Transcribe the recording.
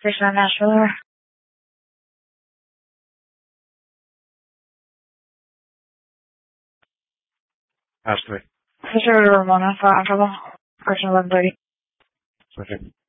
Station Nashville. Ashley. Fisher Ramona, for Person 1130. Okay.